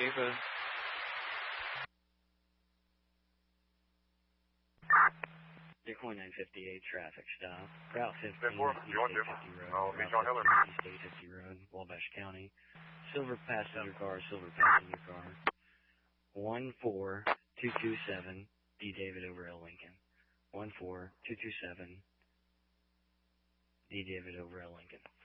Ava. Decoy 958 traffic stop. Route 15, East you want State to? 50 Road. I'll meet you on Route Hiller. 15, East State 50 Road, Wabash County. Silver passenger car, silver passenger car. 14227, D. David over L. Lincoln. 14227, D. David over L. Lincoln.